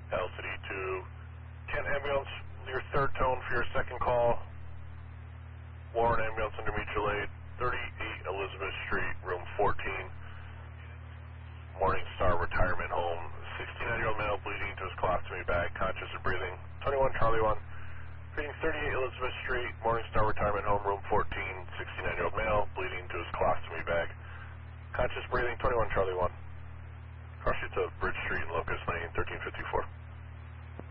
LCD to Kent Ambulance, your third tone for your second call. Warren Ambulance under mutual aid, 38 Elizabeth Street, room 14. Morningstar Retirement Home, 69-year-old male bleeding to his colostomy bag, conscious and breathing. 21 Charlie 1. Treating 38 Elizabeth Street, Morningstar Retirement Home, room 14. 69-year-old male bleeding to his colostomy bag, conscious breathing. 21 Charlie 1. Cross you to Bridge Street and Locust Lane, 1354.